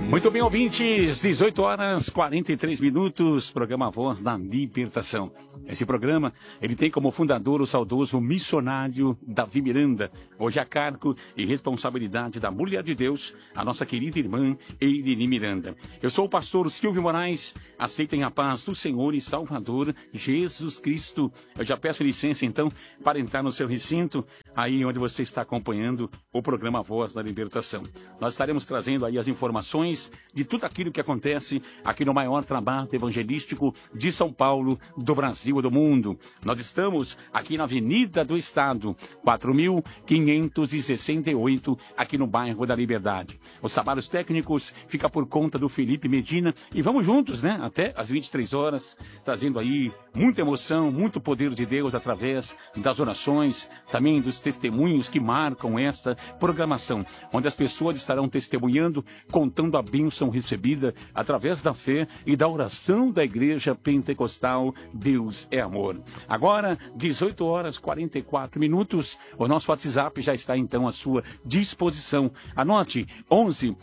Muito bem, ouvintes, 18 horas 43 minutos, programa Voz da Libertação. Esse programa, ele tem como fundador o saudoso missionário Davi Miranda, hoje a cargo e responsabilidade da Mulher de Deus, a nossa querida irmã Eirini Miranda. Eu sou o pastor Silvio Moraes, aceitem a paz do Senhor e Salvador Jesus Cristo. Eu já peço licença, então, para entrar no seu recinto, aí onde você está acompanhando o programa Voz da Libertação. Nós estaremos trazendo aí as informações de tudo aquilo que acontece aqui no maior trabalho evangelístico de São Paulo, do Brasil e do mundo. Nós estamos aqui na Avenida do Estado, 4.568, aqui no bairro da Liberdade. Os trabalhos técnicos ficam por conta do Felipe Medina e vamos juntos, né? Até às 23 horas, trazendo aí muita emoção, muito poder de Deus através das orações, também dos testemunhos que marcam esta programação, onde as pessoas estarão testemunhando, contando a bênção recebida através da fé e da oração da Igreja Pentecostal Deus é Amor. Agora, 18 horas 44 minutos, o nosso WhatsApp já está então à sua disposição. Anote, 11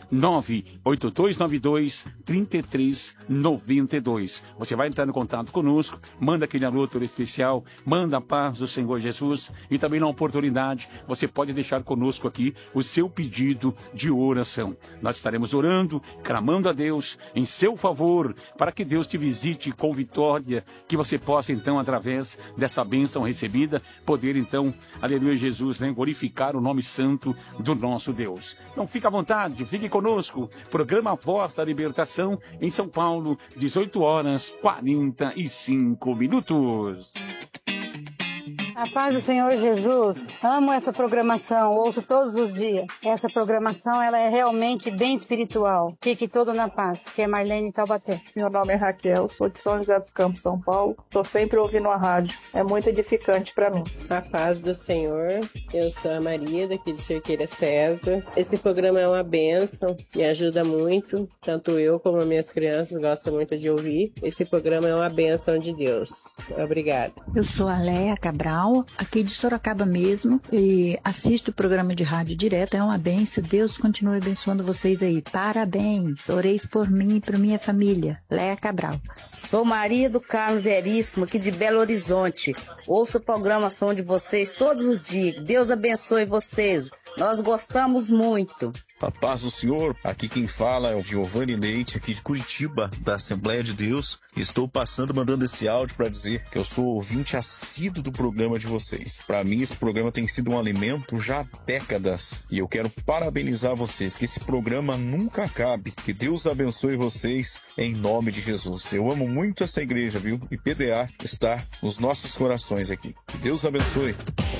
98292 3392. Você vai entrar em contato conosco, manda aquele alô todo especial, manda a paz do Senhor Jesus e também na oportunidade você pode deixar conosco aqui o seu pedido de oração. Nós estaremos orando, clamando a Deus em seu favor, para que Deus te visite com vitória, que você possa então, através dessa bênção recebida, poder então, aleluia Jesus, né, glorificar o nome santo do nosso Deus. Então fique à vontade, fique conosco, programa Voz da Libertação em São Paulo, 18 horas 45 minutos. A paz do Senhor Jesus, amo essa programação, ouço todos os dias. Essa programação, ela é realmente bem espiritual. Fique todo na paz, que é Marlene Taubaté. Meu nome é Raquel, sou de São José dos Campos, São Paulo. Estou sempre ouvindo a rádio, é muito edificante para mim. A paz do Senhor, eu sou a Maria, daqui de Cerqueira César. Esse programa é uma bênção, me ajuda muito, tanto eu como as minhas crianças gostam muito de ouvir. Esse programa é uma bênção de Deus. Obrigada. Eu sou a Léa Cabral, aqui de Sorocaba mesmo, e assisto o programa de rádio direto, é uma benção. Deus continue abençoando vocês aí. Parabéns, oreis por mim e por minha família. Léa Cabral. Sou Maria do Carmo Veríssimo, aqui de Belo Horizonte. Ouço a programação de vocês todos os dias. Deus abençoe vocês. Nós gostamos muito. A paz do Senhor, aqui quem fala é o Giovanni Leite, aqui de Curitiba, da Assembleia de Deus. Estou mandando esse áudio para dizer que eu sou ouvinte assíduo do programa de vocês. Para mim, esse programa tem sido um alimento já há décadas. E eu quero parabenizar vocês, que esse programa nunca acabe. Que Deus abençoe vocês em nome de Jesus. Eu amo muito essa igreja, viu? E PDA está nos nossos corações aqui. Que Deus abençoe.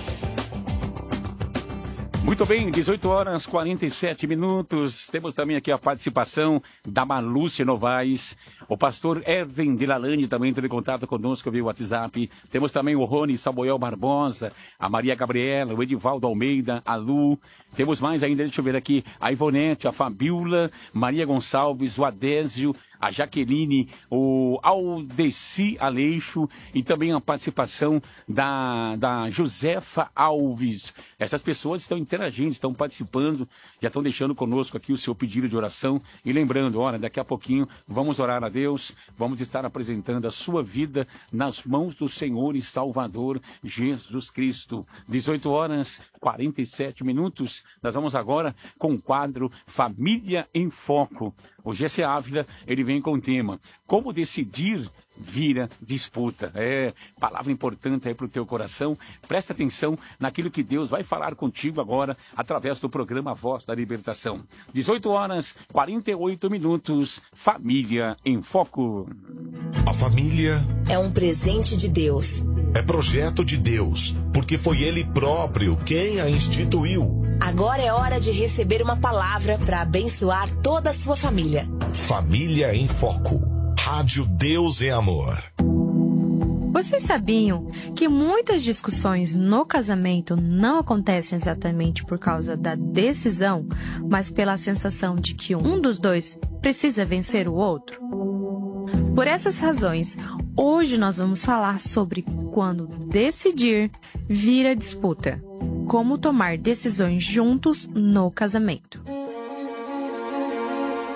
Muito bem, 18 horas 47 minutos. Temos também aqui a participação da Marlúcia Novaes. O pastor Erwin de Lalane também entrou em contato conosco via WhatsApp. Temos também o Rony Samuel Barbosa, a Maria Gabriela, o Edivaldo Almeida, a Lu. Temos mais ainda, deixa eu ver aqui, a Ivonete, a Fabiola, Maria Gonçalves, o Adésio, a Jaqueline, o Aldeci Aleixo e também a participação da Josefa Alves. Essas pessoas estão interagindo, estão participando, já estão deixando conosco aqui o seu pedido de oração. E lembrando, olha, daqui a pouquinho vamos orar a Deus, vamos estar apresentando a sua vida nas mãos do Senhor e Salvador Jesus Cristo. 18 horas 47 minutos, nós vamos agora com o quadro Família em Foco. O GC Ávila, ele vem com o tema Como Decidir Vira Disputa. É, palavra importante aí para o teu coração. Presta atenção naquilo que Deus vai falar contigo agora através do programa Voz da Libertação. 18 horas 48 minutos, Família em Foco. A família é um presente de Deus. É projeto de Deus, porque foi Ele próprio quem a instituiu. Agora é hora de receber uma palavra para abençoar toda a sua família. Família em Foco. Rádio Deus é Amor. Vocês sabiam que muitas discussões no casamento não acontecem exatamente por causa da decisão, mas pela sensação de que um dos dois precisa vencer o outro? Por essas razões, hoje nós vamos falar sobre quando decidir vira disputa. Como tomar decisões juntos no casamento.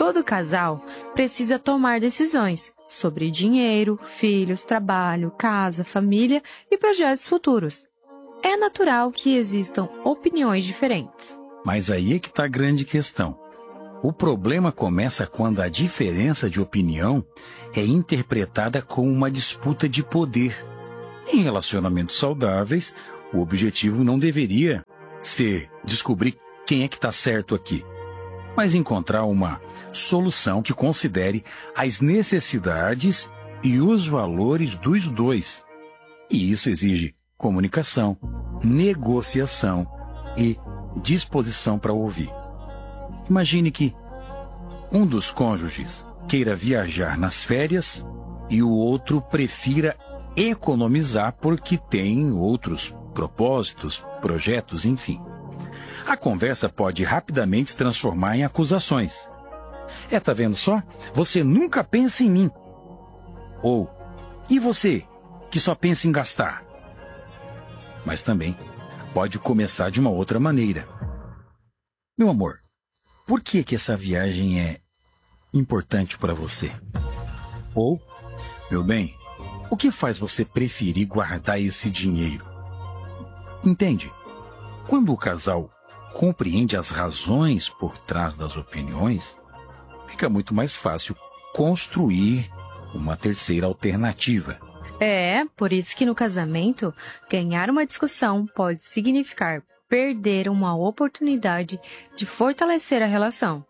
todo casal precisa tomar decisões sobre dinheiro, filhos, trabalho, casa, família e projetos futuros. É natural que existam opiniões diferentes. Mas aí é que está a grande questão. O problema começa quando a diferença de opinião é interpretada como uma disputa de poder. Em relacionamentos saudáveis, o objetivo não deveria ser descobrir quem é que está certo aqui, mas encontrar uma solução que considere as necessidades e os valores dos dois. E isso exige comunicação, negociação e disposição para ouvir. Imagine que um dos cônjuges queira viajar nas férias e o outro prefira economizar porque tem outros propósitos, projetos, enfim. A conversa pode rapidamente se transformar em acusações. Tá vendo só? Você nunca pensa em mim. Ou, e você, que só pensa em gastar? Mas também pode começar de uma outra maneira. Meu amor, por que essa viagem é importante para você? Ou, meu bem, o que faz você preferir guardar esse dinheiro? Entende? Quando o casal compreende as razões por trás das opiniões, fica muito mais fácil construir uma terceira alternativa. Por isso que no casamento, ganhar uma discussão pode significar perder uma oportunidade de fortalecer a relação.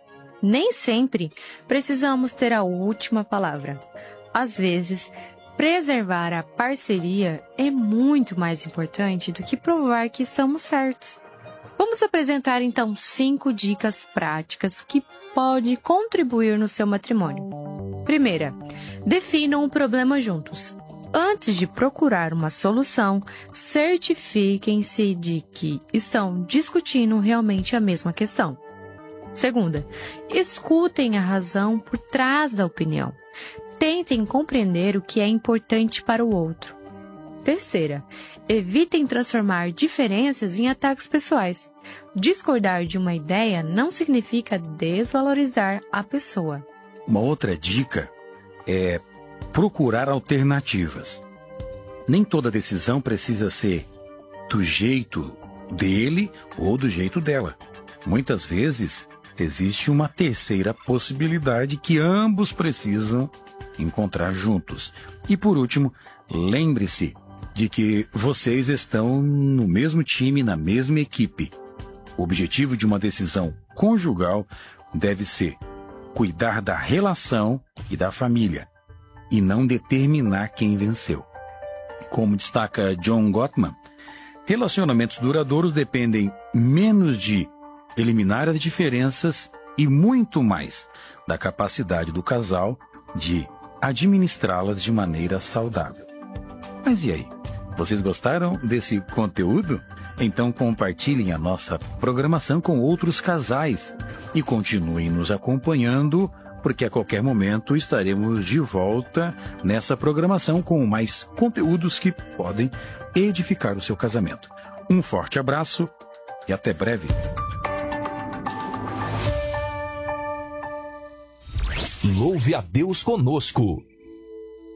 Nem sempre precisamos ter a última palavra. Às vezes, preservar a parceria é muito mais importante do que provar que estamos certos. Vamos apresentar então 5 dicas práticas que podem contribuir no seu matrimônio. Primeira, definam o problema juntos. Antes de procurar uma solução, certifiquem-se de que estão discutindo realmente a mesma questão. Segunda, escutem a razão por trás da opinião. Tentem compreender o que é importante para o outro. Terceira, evitem transformar diferenças em ataques pessoais. Discordar de uma ideia não significa desvalorizar a pessoa. Uma outra dica é procurar alternativas. Nem toda decisão precisa ser do jeito dele ou do jeito dela. Muitas vezes existe uma terceira possibilidade que ambos precisam encontrar juntos. E por último, lembre-se de que vocês estão no mesmo time, na mesma equipe. O objetivo de uma decisão conjugal deve ser cuidar da relação e da família, e não determinar quem venceu. Como destaca John Gottman, relacionamentos duradouros dependem menos de eliminar as diferenças e muito mais da capacidade do casal de administrá-las de maneira saudável. Mas e aí? Vocês gostaram desse conteúdo? Então compartilhem a nossa programação com outros casais e continuem nos acompanhando, porque a qualquer momento estaremos de volta nessa programação com mais conteúdos que podem edificar o seu casamento. Um forte abraço e até breve. Louve a Deus conosco.